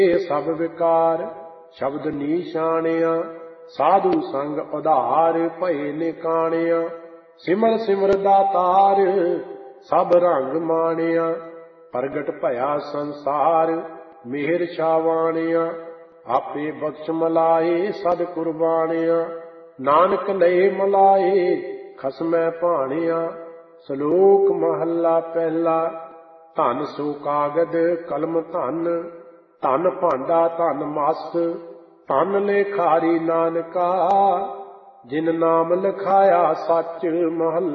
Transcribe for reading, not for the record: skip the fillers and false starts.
ਸਭ ਵਿਕਾਰ ਸ਼ਬਦ ਨੀਸ਼ਾਣਿਆ। ਸਾਧੂ ਸੰਗ ਉਧਾਰ ਭਏ ਨਿਕਾਣਿਆ। ਸਿਮਰ ਸਿਮਰ ਦਾਤਾਰ ਸਭ ਰੰਗ ਮਾਣਿਆ। ਪ੍ਰਗਟ ਭਇਆ ਸੰਸਾਰ ਮਿਹਰ ਛਾਵਾਣਿਆ। ਆਪੇ ਬਖਸ਼ ਮਲਾਏ ਸਦ ਕੁਰਬਾਣਿਆ। ਨਾਨਕ ਲਏ ਮਲਾਏ ਖਸਮੈ ਭਾਣਿਆ। ਸ਼ਲੋਕ ਮਹੱਲਾ ਪਹਿਲਾ। ਧਨ ਸੋ ਕਾਗਦ ਕਲਮ ਧਨ, ਧਨ ਭਾਂਡਾ ਧਨ ਮਸ, ਧਨ ਲੇਖਾਰੀ ਨਾਨਕਾ। ਜਿਨ ਨਾਮ ਲਿਖਾਇਆ ਸੱਚ ਮਹੱਲਾ